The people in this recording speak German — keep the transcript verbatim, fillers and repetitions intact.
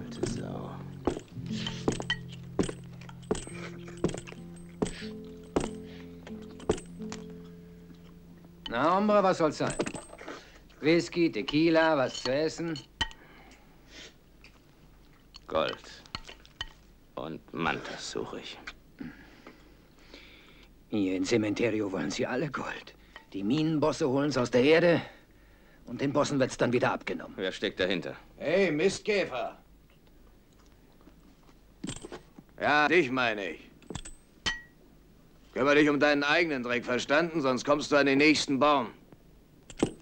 Alte Sau. Na, Hombre, was soll's sein? Whisky, Tequila, was zu essen? Gold. Und Mantas suche ich. Hier in Cementerio wollen sie alle Gold. Die Minenbosse holen's aus der Erde und den Bossen wird's dann wieder abgenommen. Wer steckt dahinter? Hey, Mistkäfer. Ja, dich meine ich. Kümmere dich um deinen eigenen Dreck, verstanden? Sonst kommst du an den nächsten Baum.